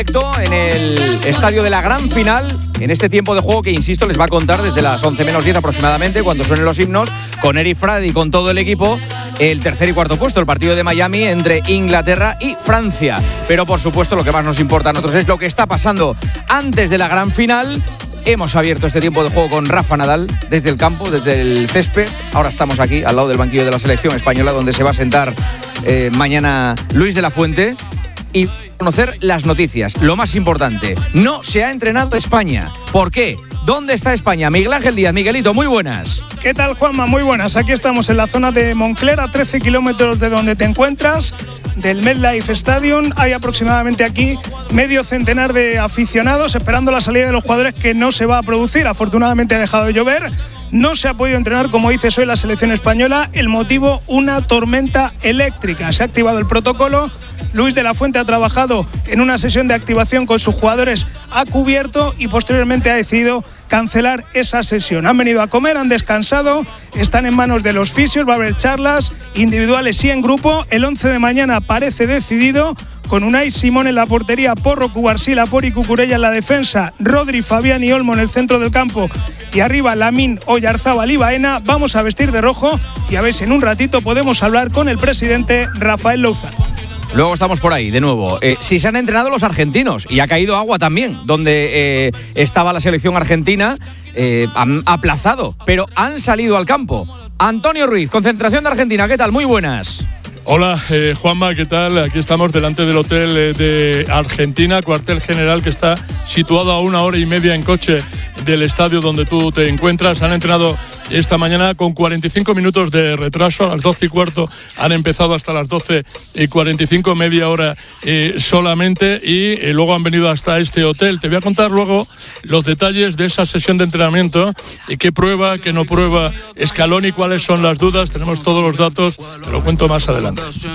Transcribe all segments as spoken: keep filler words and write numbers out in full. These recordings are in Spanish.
En el estadio de la gran final, en este tiempo de juego que, insisto, les va a contar desde las once menos diez aproximadamente, cuando suenen los himnos, con Eric Frade y con todo el equipo, el tercer y cuarto puesto, el partido de Miami entre Inglaterra y Francia. Pero, por supuesto, lo que más nos importa a nosotros es lo que está pasando antes de la gran final. Hemos abierto este tiempo de juego con Rafa Nadal desde el campo, desde el césped. Ahora estamos aquí, al lado del banquillo de la selección española, donde se va a sentar eh, mañana Luis de la Fuente. Y conocer las noticias. Lo más importante, no se ha entrenado España. ¿Por qué? ¿Dónde está España? Miguel Ángel Díaz. Miguelito, muy buenas. ¿Qué tal, Juanma? Muy buenas. Aquí estamos en la zona de Moncler, a trece kilómetros de donde te encuentras, del MetLife Stadium. Hay aproximadamente aquí medio centenar de aficionados esperando la salida de los jugadores, que no se va a producir. Afortunadamente ha dejado de llover. No se ha podido entrenar, como dices hoy, la selección española. El motivo, una tormenta eléctrica. Se ha activado el protocolo. Luis de la Fuente ha trabajado en una sesión de activación con sus jugadores a cubierto y posteriormente ha decidido cancelar esa sesión. Han venido a comer, han descansado, están en manos de los fisios, va a haber charlas individuales y en grupo. El once de mañana parece decidido, con Unai Simón en la portería, Porro, Cubarsí, Pori, Cucurella en la defensa, Rodri, Fabián y Olmo en el centro del campo y arriba Lamín, Oyarzábal y Baena. Vamos a vestir de rojo y a ver si en un ratito podemos hablar con el presidente Rafael Louzán. Luego estamos por ahí, de nuevo. Eh, si se han entrenado los argentinos, y ha caído agua también, donde eh, estaba la selección argentina, eh, han aplazado, pero han salido al campo. Antonio Ruiz, concentración de Argentina, ¿qué tal? Muy buenas. Hola, eh, Juanma, ¿qué tal? Aquí estamos delante del hotel eh, de Argentina, cuartel general, que está situado a una hora y media en coche del estadio donde tú te encuentras. Han entrenado esta mañana con cuarenta y cinco minutos de retraso. A las doce y cuarto han empezado hasta las doce y cuarenta y cinco, media hora eh, solamente, y eh, luego han venido hasta este hotel. Te voy a contar luego los detalles de esa sesión de entrenamiento, y qué prueba, qué no prueba Scaloni, cuáles son las dudas. Tenemos todos los datos, te lo cuento más adelante.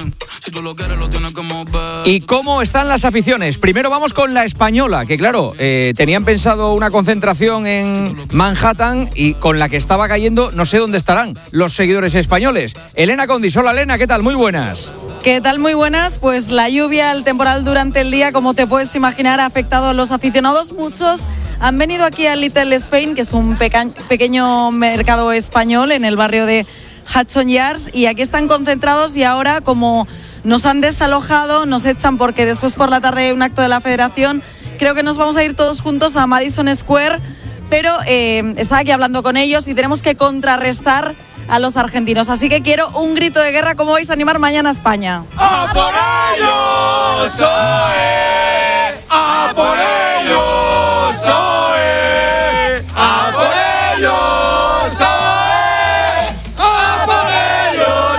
¿Y cómo están las aficiones? Primero vamos con la española, que claro, eh, tenían pensado una concentración en Manhattan, y con la que estaba cayendo no sé dónde estarán los seguidores españoles. Elena Condis, hola Elena, ¿qué tal? Muy buenas. ¿Qué tal? Muy buenas. Pues la lluvia, el temporal durante el día, como te puedes imaginar, ha afectado a los aficionados. Muchos han venido aquí a Little Spain, que es un peca- pequeño mercado español en el barrio de Hudson Yards, y aquí están concentrados. Y ahora, como nos han desalojado, nos echan, porque después por la tarde hay un acto de la federación, creo que nos vamos a ir todos juntos a Madison Square, pero eh, estaba aquí hablando con ellos y tenemos que contrarrestar a los argentinos, así que quiero un grito de guerra. ¿Cómo vais a animar mañana a España? ¡A por ellos! ¡Soy! ¡A por ellos! ¡Soy! ¡A por ellos! ¡Soy! ¡A por ellos!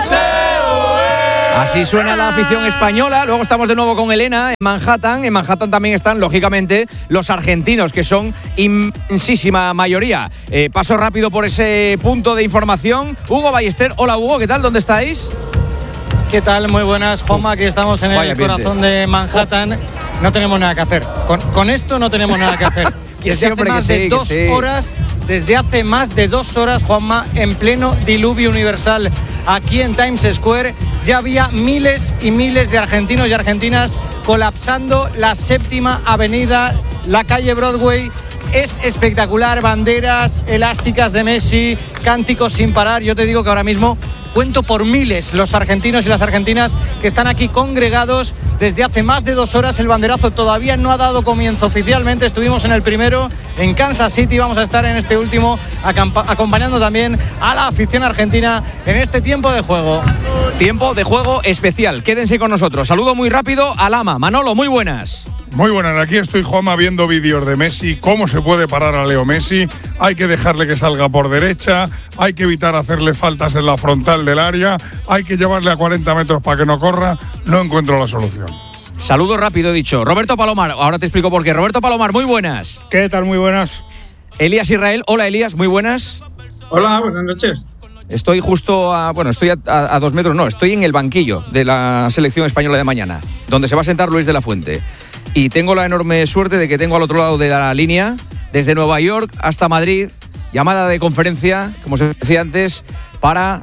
¡Soy! Así suena la afición española. Luego estamos de nuevo con Elena en Manhattan. En Manhattan también están, lógicamente, los argentinos, que son inmensísima mayoría. Eh, paso rápido por ese punto de información. Hugo Ballester. Hola, Hugo, ¿qué tal? ¿Dónde estáis? ¿Qué tal? Muy buenas, Juanma. Aquí estamos en Vaya el ambiente. corazón de Manhattan. No tenemos nada que hacer. Con, con esto no tenemos nada que hacer. Que Desde sí, hombre, hace más que sí, de que dos sí. horas, desde hace más de dos horas, Juanma, en pleno diluvio universal, aquí en Times Square, ya había miles y miles de argentinos y argentinas colapsando la séptima avenida, la calle Broadway. Es espectacular, banderas elásticas de Messi, cánticos sin parar. Yo te digo que ahora mismo cuento por miles los argentinos y las argentinas que están aquí congregados desde hace más de dos horas. El banderazo todavía no ha dado comienzo oficialmente. Estuvimos en el primero en Kansas City, vamos a estar en este último acampa- acompañando también a la afición argentina en este tiempo de juego. Tiempo de juego especial. Quédense con nosotros. Saludo muy rápido a Lama. Manolo, muy buenas. Muy buenas, aquí estoy, Juanma, viendo vídeos de Messi, cómo se puede parar a Leo Messi. Hay que dejarle que salga por derecha, hay que evitar hacerle faltas en la frontal del área, hay que llevarle a cuarenta metros para que no corra. No encuentro la solución. Saludo rápido, he dicho. Roberto Palomar, ahora te explico por qué. Roberto Palomar, muy buenas. ¿Qué tal? Muy buenas. Elías Israel, hola Elías, muy buenas. Hola, buenas noches. Estoy justo a, bueno, estoy a, a, a dos metros, no, estoy en el banquillo de la selección española de mañana, donde se va a sentar Luis de la Fuente. Y tengo la enorme suerte de que tengo al otro lado de la línea, desde Nueva York hasta Madrid, llamada de conferencia, como se decía antes, para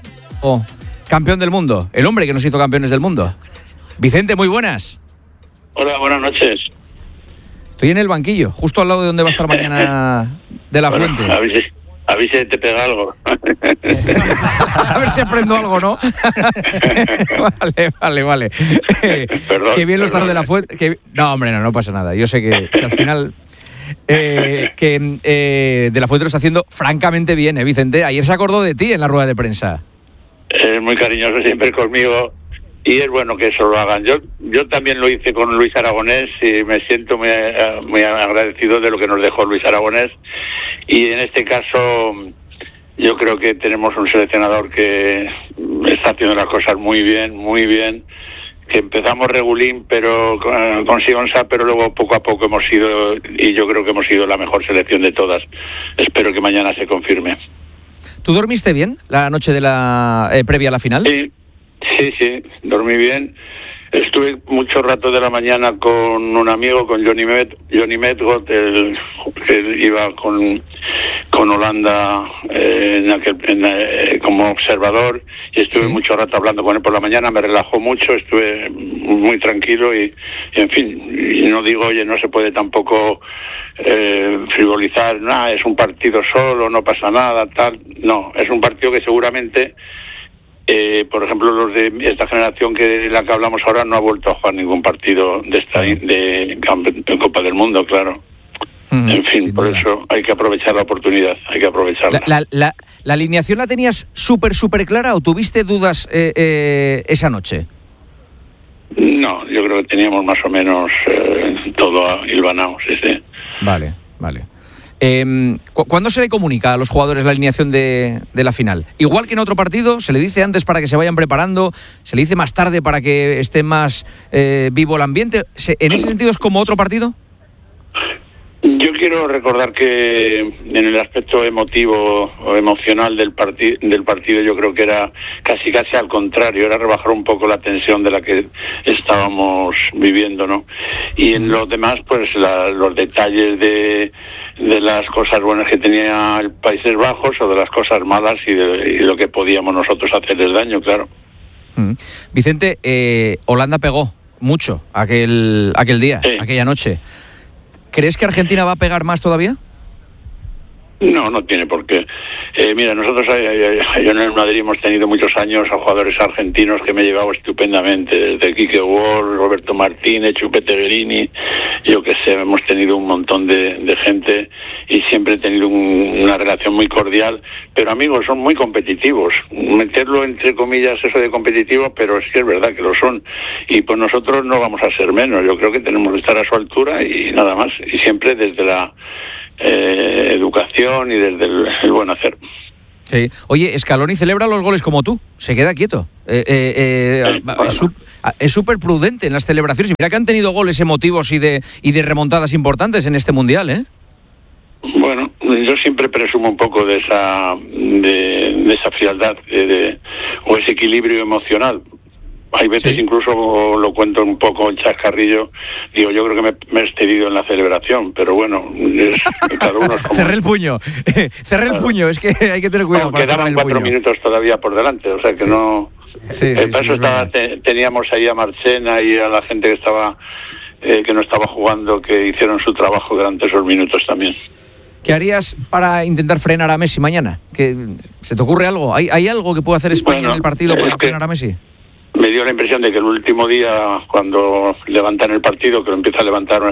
oh, campeón del mundo, el hombre que nos hizo campeones del mundo. Vicente, muy buenas. Hola, buenas noches. Estoy en el banquillo, justo al lado de donde va a estar mañana De La Fuente. Bueno, a ver si, a ver si te pega algo. A ver si aprendo algo, ¿no? Vale, vale, vale. Perdón, Qué bien lo perdón. estar de La Fuente. Que... No, hombre, no, no pasa nada. Yo sé que, que al final... Eh, que eh, De La Fuente lo está haciendo francamente bien, ¿eh, Vicente? Ayer se acordó de ti en la rueda de prensa. Es muy cariñoso siempre conmigo y es bueno que eso lo hagan. Yo yo también lo hice con Luis Aragonés y me siento muy, muy agradecido de lo que nos dejó Luis Aragonés. Y en este caso yo creo que tenemos un seleccionador que está haciendo las cosas muy bien, muy bien. Que empezamos regulín, pero con, con Sionsa, pero luego poco a poco hemos sido, y yo creo que hemos sido la mejor selección de todas. Espero que mañana se confirme. ¿Tú dormiste bien la noche de la eh, previa a la final? Sí, sí, sí, dormí bien. Estuve mucho rato de la mañana con un amigo, con Johnny Met, Johnny Metgot, el, que iba con, con Holanda eh, en aquel, en, eh, como observador, y estuve sí. mucho rato hablando con él por la mañana, me relajó mucho, estuve muy tranquilo y, y en fin, y no digo, oye, no se puede tampoco eh, frivolizar, nada, es un partido solo, no pasa nada, tal, no, es un partido que seguramente... Eh, por ejemplo, los de esta generación que de la que hablamos ahora no ha vuelto a jugar ningún partido de esta de, de Copa del Mundo, claro. Mm, en fin, por duda. Eso hay que aprovechar la oportunidad, hay que aprovecharla. ¿La, la, la, la alineación la tenías súper, súper clara o tuviste dudas eh, eh, esa noche? No, yo creo que teníamos más o menos eh, todo hilvanado, sí, sí. Vale, vale. Eh, ¿Cuándo se le comunica a los jugadores la alineación de, de la final? Igual que en otro partido, ¿se le dice antes para que se vayan preparando? ¿Se le dice más tarde para que esté más eh, vivo el ambiente? ¿En ese sentido es como otro partido? Yo quiero recordar que en el aspecto emotivo o emocional del, parti- del partido yo creo que era casi casi al contrario, era rebajar un poco la tensión de la que estábamos viviendo, ¿no? Y en los demás, pues la, los detalles de, de las cosas buenas que tenía el Países Bajos o de las cosas malas y de y lo que podíamos nosotros hacerles daño, claro. Mm. Vicente, eh, Holanda pegó mucho aquel, aquel día, sí. aquella noche. ¿Crees que Argentina va a pegar más todavía? No, no tiene por qué. Eh, mira, nosotros yo en el Madrid hemos tenido muchos años a jugadores argentinos que me he llevado estupendamente, desde Quique Wall, Roberto Martínez, Chupete Guerini, yo qué sé, hemos tenido un montón de, de gente y siempre he tenido un, una relación muy cordial, pero amigos, son muy competitivos. Meterlo entre comillas eso de competitivos, pero sí es verdad que lo son. Y pues nosotros no vamos a ser menos, yo creo que tenemos que estar a su altura y nada más. Y siempre desde la... Eh, educación y desde el, el buen hacer. Sí. Oye, Scaloni celebra los goles como tú, se queda quieto. Eh, eh, eh, sí, es súper prudente en las celebraciones. Y mira que han tenido goles emotivos y de y de remontadas importantes en este mundial, ¿eh? Bueno, yo siempre presumo un poco de esa de, de esa frialdad de, de, o ese equilibrio emocional. Hay veces sí. Incluso lo cuento un poco en chascarrillo, digo, yo creo que me, me he excedido en la celebración, pero bueno, es, cada uno es como... Cerré el puño, cerré claro. el puño, es que hay que tener cuidado. No, quedaban cuatro puño. minutos todavía por delante, o sea que no... Sí, sí, eh, sí, para sí, eso estaba, te, teníamos ahí a Marchena y a la gente que estaba eh, que no estaba jugando, que hicieron su trabajo durante esos minutos también. ¿Qué harías para intentar frenar a Messi mañana? ¿Que, ¿Se te ocurre algo? ¿Hay, hay algo que pueda hacer España bueno, en el partido para frenar a Messi? Me dio la impresión de que el último día, cuando levantan el partido, que lo empieza a levantar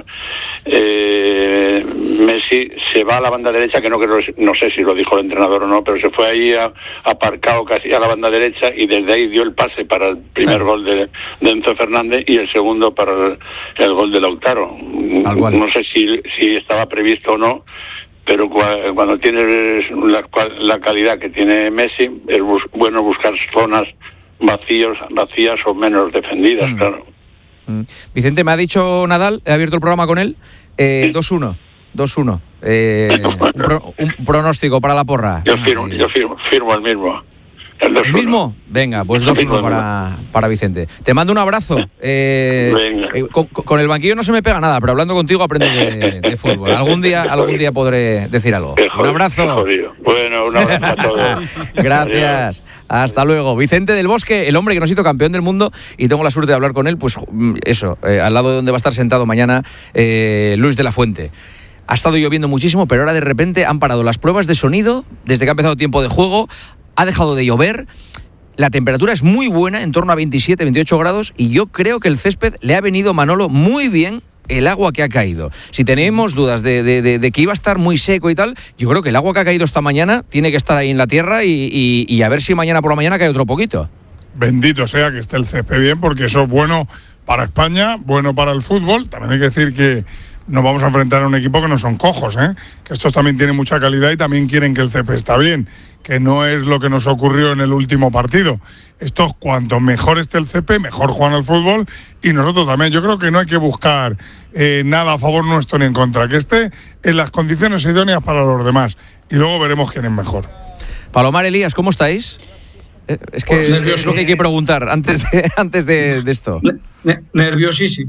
eh, Messi, se va a la banda derecha, que no creo, no sé si lo dijo el entrenador o no, pero se fue ahí a, aparcado casi a la banda derecha y desde ahí dio el pase para el primer sí. gol de, de Enzo Fernández y el segundo para el, el gol de Lautaro. No sé si, si estaba previsto o no, pero cuando tienes la, la calidad que tiene Messi, es bus, bueno buscar zonas vacíos, vacías o menos defendidas, mm. claro. Mm. Vicente, me ha dicho Nadal, he abierto el programa con él, eh, sí. dos uno, dos uno. Eh, un, pro, un pronóstico para la porra. Yo firmo, yo firmo, firmo el mismo. ¿El mismo? Venga, pues dos uno para, para Vicente. Te mando un abrazo. Eh, eh, con, con el banquillo no se me pega nada, pero hablando contigo aprendo de, de fútbol. Algún día, algún día podré decir algo. Un abrazo. Bueno, un abrazo a todos. Gracias. Hasta luego. Vicente del Bosque, el hombre que nos hizo campeón del mundo, y tengo la suerte de hablar con él, pues eso, eh, al lado de donde va a estar sentado mañana eh, Luis de la Fuente. Ha estado lloviendo muchísimo, pero ahora de repente han parado las pruebas de sonido desde que ha empezado tiempo de juego. Ha dejado de llover, la temperatura es muy buena, en torno a veintisiete, veintiocho grados, y yo creo que el césped le ha venido, Manolo, muy bien el agua que ha caído. Si tenemos dudas de, de, de, de que iba a estar muy seco y tal, yo creo que el agua que ha caído esta mañana tiene que estar ahí en la tierra y, y, y a ver si mañana por la mañana cae otro poquito. Bendito sea que esté el césped bien, porque eso es bueno para España, bueno para el fútbol. También hay que decir que nos vamos a enfrentar a un equipo que no son cojos, ¿eh? Que estos también tienen mucha calidad y también quieren que el césped está bien, que no es lo que nos ocurrió en el último partido. Estos, cuanto mejor esté el césped, mejor juegan al fútbol, y nosotros también. Yo creo que no hay que buscar eh, nada a favor nuestro ni en contra, que esté en las condiciones idóneas para los demás, y luego veremos quién es mejor. Palomar, Elías, ¿cómo estáis? Eh, es que pues es lo que hay que preguntar antes de, antes de, de esto. Ne- nerviosísimo.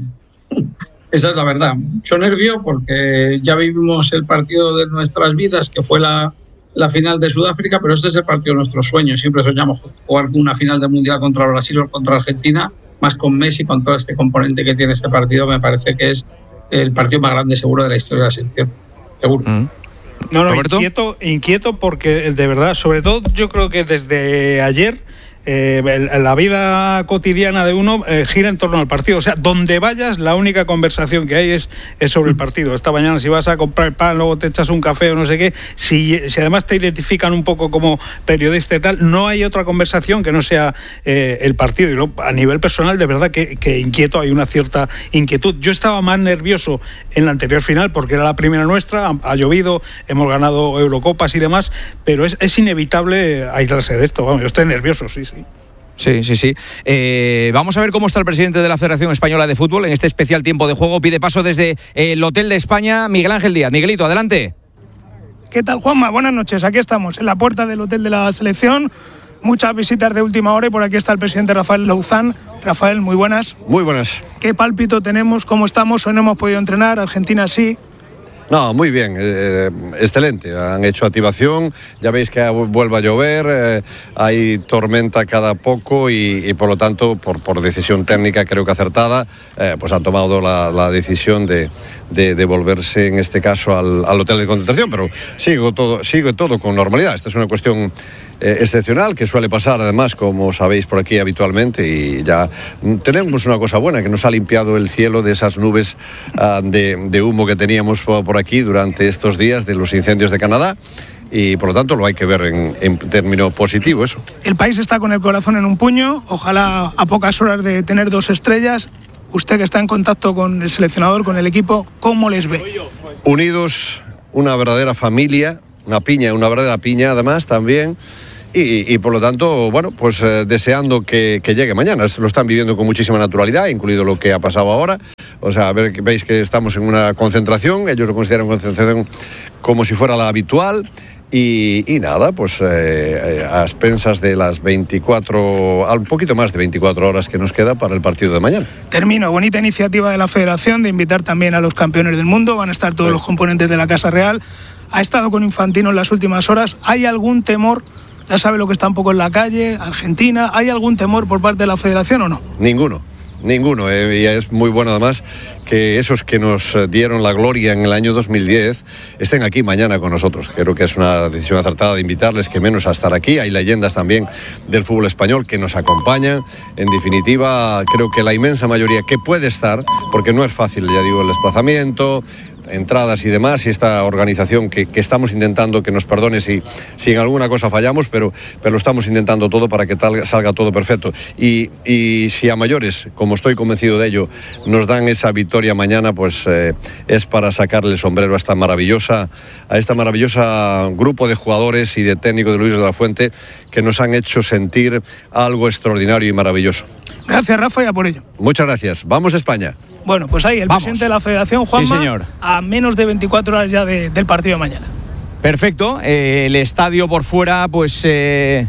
Esa es la verdad. Mucho nervio porque ya vivimos el partido de nuestras vidas, que fue la, la final de Sudáfrica, pero este es el partido de nuestros sueños. Siempre soñamos jugar una final de Mundial contra Brasil o contra Argentina, más con Messi, con todo este componente que tiene este partido. Me parece que es el partido más grande seguro de la historia de la selección. Seguro. Mm. No, no, inquieto, inquieto porque de verdad, sobre todo yo creo que desde ayer eh, la vida cotidiana de uno eh, gira en torno al partido. O sea, donde vayas, la única conversación que hay es, es sobre el partido. Esta mañana, si vas a comprar pan, luego te echas un café o no sé qué, si, si además te identifican un poco como periodista y tal, no hay otra conversación que no sea eh, el partido. Y luego, a nivel personal, de verdad que, que inquieto, hay una cierta inquietud. Yo estaba más nervioso en la anterior final porque era la primera nuestra, ha, ha llovido, hemos ganado Eurocopas y demás, pero es, es inevitable aislarse de esto. Vamos, yo estoy nervioso, sí, sí. Sí, sí, sí. Eh, vamos a ver cómo está el presidente de la Federación Española de Fútbol en este especial tiempo de juego. Pide paso desde el Hotel de España, Miguel Ángel Díaz. Miguelito, adelante. ¿Qué tal, Juanma? Buenas noches. Aquí estamos, en la puerta del Hotel de la Selección. Muchas visitas de última hora y por aquí está el presidente Rafael Louzán. Rafael, muy buenas. Muy buenas. ¿Qué pálpito tenemos? ¿Cómo estamos? Hoy no hemos podido entrenar. Argentina sí. No, muy bien, eh, excelente. Han hecho activación, ya veis que vuelve a llover, eh, hay tormenta cada poco y, y por lo tanto, por, por decisión técnica creo que acertada, eh, pues han tomado la, la decisión de, de, de volverse en este caso al, al hotel de concentración, pero sigue todo, sigue todo con normalidad. Esta es una cuestión Eh, excepcional, que suele pasar además, como sabéis, por aquí habitualmente, y ya tenemos una cosa buena, que nos ha limpiado el cielo de esas nubes uh, de, de humo que teníamos por aquí durante estos días de los incendios de Canadá, y por lo tanto lo hay que ver en, en término positivo eso. El país está con el corazón en un puño, ojalá a pocas horas de tener dos estrellas. Usted que está en contacto con el seleccionador, con el equipo, ¿cómo les ve? Unidos, una verdadera familia, una piña, una verdadera piña además también, y, y por lo tanto, bueno, pues eh, deseando que, que llegue mañana. Lo están viviendo con muchísima naturalidad, incluido lo que ha pasado ahora. O sea, a ver, veis que estamos en una concentración, ellos lo consideran concentración como si fuera la habitual. Y, y nada, pues eh, a expensas de las veinticuatro, un poquito más de veinticuatro horas que nos queda para el partido de mañana. Termino, bonita iniciativa de la Federación de invitar también a los campeones del mundo, van a estar todos sí. los componentes de la Casa Real. Ha estado con Infantino en las últimas horas. ¿Hay algún temor? Ya sabe lo que está un poco en la calle, Argentina. ¿Hay algún temor por parte de la Federación o no? Ninguno. Ninguno, eh, y es muy bueno además que esos que nos dieron la gloria en el año dos mil diez estén aquí mañana con nosotros. Creo que es una decisión acertada de invitarles, que menos a estar aquí. Hay leyendas también del fútbol español que nos acompañan. En definitiva, creo que la inmensa mayoría que puede estar, porque no es fácil, ya digo, el desplazamiento, entradas y demás, y esta organización que, que estamos intentando, que nos perdone si, si en alguna cosa fallamos, pero, pero lo estamos intentando todo para que tal, salga todo perfecto. Y, y si a mayores, como estoy convencido de ello, nos dan esa victoria mañana, pues eh, es para sacarle el sombrero a esta maravillosa, a esta maravillosa grupo de jugadores y de técnicos de Luis de la Fuente, que nos han hecho sentir algo extraordinario y maravilloso. Gracias, Rafa, y a por ello. Muchas gracias. Vamos a España. Bueno, pues ahí el Vamos. presidente de la Federación, Juanma, sí, señor. a menos de veinticuatro horas ya de, del partido de mañana. Perfecto. Eh, el estadio por fuera, pues... Eh...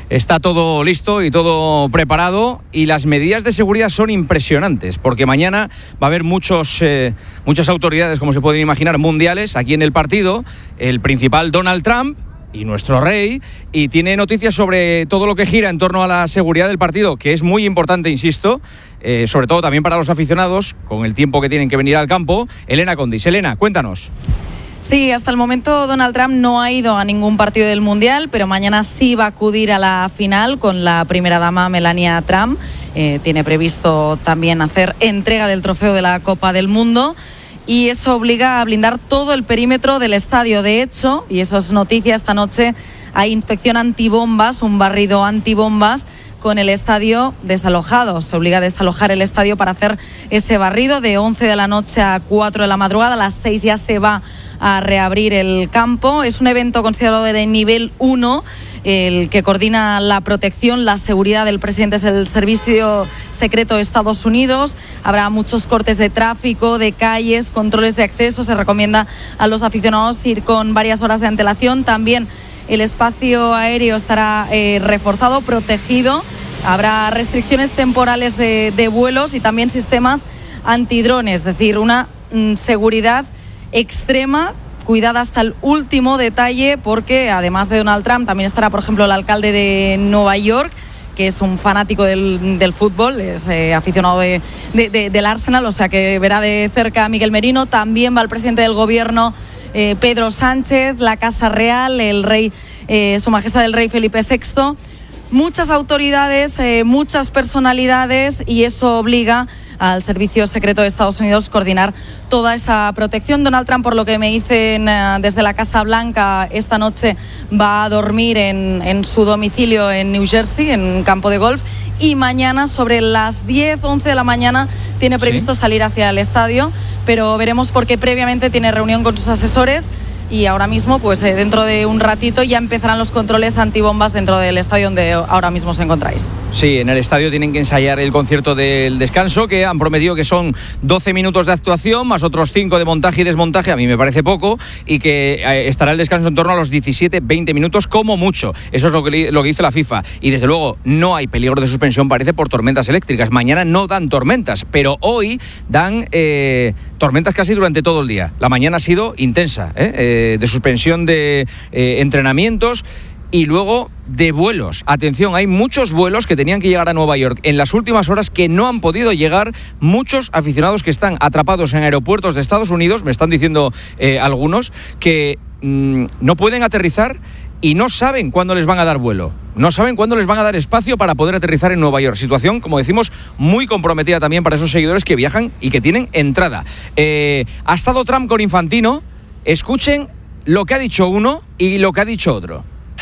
Está todo listo y todo preparado y las medidas de seguridad son impresionantes porque mañana va a haber muchos, eh, muchas autoridades, como se pueden imaginar, mundiales aquí en el partido. El principal, Donald Trump, y nuestro rey, y tiene noticias sobre todo lo que gira en torno a la seguridad del partido, que es muy importante, insisto, eh, sobre todo también para los aficionados, con el tiempo que tienen que venir al campo. Elena Condis. Elena, cuéntanos. Sí, hasta el momento Donald Trump no ha ido a ningún partido del Mundial, pero mañana sí va a acudir a la final con la primera dama Melania Trump. Eh, tiene previsto también hacer entrega del trofeo de la Copa del Mundo. Y eso obliga a blindar todo el perímetro del estadio. De hecho, y eso es noticia, esta noche hay inspección antibombas, un barrido antibombas con el estadio desalojado. Se obliga a desalojar el estadio para hacer ese barrido de once de la noche a cuatro de la madrugada. A las seis ya se va a reabrir el campo. Es un evento considerado de nivel uno. El que coordina la protección, la seguridad del presidente es el Servicio Secreto de Estados Unidos. Habrá muchos cortes de tráfico, de calles, controles de acceso. Se recomienda a los aficionados ir con varias horas de antelación. También el espacio aéreo estará eh, reforzado, protegido. Habrá restricciones temporales de, de vuelos y también sistemas antidrones, es decir, una mm, seguridad extrema, cuidada hasta el último detalle, porque además de Donald Trump también estará, por ejemplo, el alcalde de Nueva York, que es un fanático del, del fútbol, es eh, aficionado de, de, de, del Arsenal, o sea que verá de cerca a Miguel Merino. También va el presidente del gobierno, eh, Pedro Sánchez, la Casa Real, el rey, eh, Su Majestad el Rey Felipe sexto. Muchas autoridades, eh, muchas personalidades, y eso obliga al Servicio Secreto de Estados Unidos coordinar toda esa protección. Donald Trump, por lo que me dicen uh, desde la Casa Blanca, esta noche va a dormir en, en su domicilio en New Jersey, en un campo de golf, y mañana sobre las diez, once de la mañana tiene previsto ¿Sí? salir hacia el estadio, pero veremos porque previamente tiene reunión con sus asesores. Y ahora mismo, pues eh, dentro de un ratito ya empezarán los controles antibombas dentro del estadio donde ahora mismo os encontráis. Sí, en el estadio tienen que ensayar el concierto del descanso, que han prometido que son doce minutos de actuación, más otros cinco de montaje y desmontaje. A mí me parece poco, y que eh, estará el descanso en torno a los diecisiete, veinte minutos como mucho. Eso es lo que, lo que dice la FIFA. Y desde luego no hay peligro de suspensión, parece, por tormentas eléctricas. Mañana no dan tormentas, pero hoy dan eh, tormentas casi durante todo el día. La mañana ha sido intensa, ¿eh? eh de suspensión de eh, entrenamientos y luego de vuelos. Atención, hay muchos vuelos que tenían que llegar a Nueva York en las últimas horas que no han podido llegar. Muchos aficionados que están atrapados en aeropuertos de Estados Unidos, me están diciendo eh, algunos, que mmm, no pueden aterrizar y no saben cuándo les van a dar vuelo. No saben cuándo les van a dar espacio para poder aterrizar en Nueva York. Situación, como decimos, muy comprometida también para esos seguidores que viajan y que tienen entrada. Eh, ha estado Trump con Infantino. Escuchen lo que ha dicho uno y lo que ha dicho otro.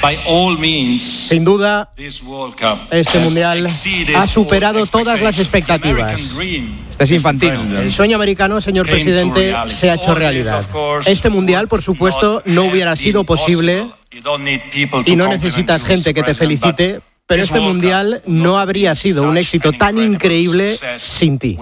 Sin duda, este mundial ha superado todas las expectativas. Este es Infantino. El sueño americano, señor presidente, se ha hecho realidad. Este mundial, por supuesto, no hubiera sido posible y no necesitas gente que te felicite, pero este mundial no habría sido un éxito tan increíble sin ti.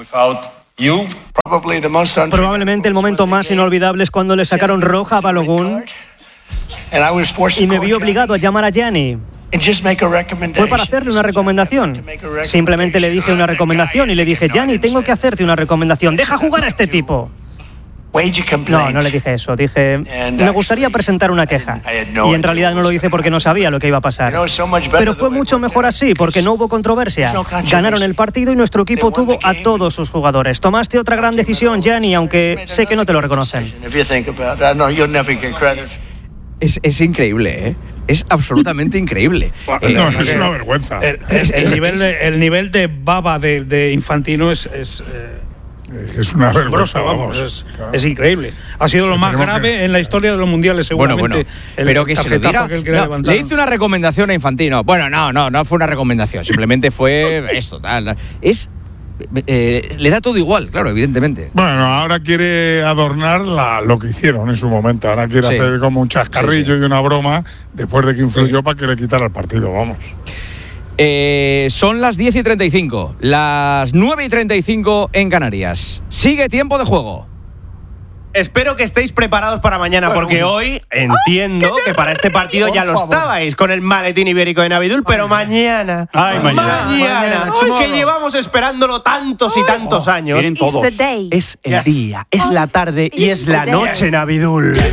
Probablemente el momento más inolvidable es cuando le sacaron roja a Balogun y me vi obligado a llamar a Gianni. Fue para hacerle una recomendación. Simplemente le dije una recomendación y le dije: Gianni, tengo que hacerte una recomendación. Deja jugar a este tipo. No, no le dije eso. Dije, me gustaría presentar una queja. Y en realidad no lo hice porque no sabía lo que iba a pasar. Pero fue mucho mejor así, porque no hubo controversia. Ganaron el partido y nuestro equipo tuvo a todos sus jugadores. Tomaste otra gran decisión, Gianni, aunque sé que no te lo reconocen. Es, es increíble, ¿eh? Es absolutamente increíble. No, no, es una vergüenza. El, el, el, nivel, de, el nivel de baba de, de Infantino es... es eh... Es una vergüenza, vamos, es, claro. es increíble. Ha sido lo más grave que... en la historia de los mundiales, seguramente. Bueno, bueno, el pero que se lo diga. Que no, le hice una recomendación a Infantino. Bueno, no, no, no fue una recomendación. Simplemente fue esto, tal. Es eh, le da todo igual, claro, evidentemente. Bueno, ahora quiere adornar la, lo que hicieron en su momento. Ahora quiere sí. hacer como un chascarrillo sí, sí. y una broma después de que influyó sí. para que le quitara el partido, vamos. Eh, son las diez y treinta y cinco, las nueve y treinta y cinco en Canarias. Sigue tiempo de juego. espero que estéis preparados para mañana, Bueno, porque hoy entiendo que para este partido ya lo estabais con el maletín ibérico de Navidul, pero mañana, Ay, mañana. mañana, hoy que llevamos esperándolo tantos y tantos años, Vienen todos. es el día, es la tarde y es la noche, Navidul.